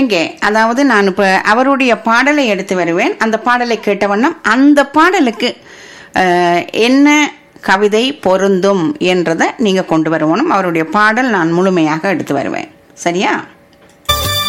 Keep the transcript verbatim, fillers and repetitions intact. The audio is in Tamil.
எங்கே, அதாவது நான் இப்போ அவருடைய பாடலை எடுத்து வருவேன். அந்த பாடலை கேட்ட வண்ணம் அந்த பாடலுக்கு அஹ், என்ன கவிதை பொருந்தும் என்றதை நீங்கள் கொண்டு வரணும். அவருடைய பாடல் நான் முழுமையாக எடுத்து வருவேன். சரியா?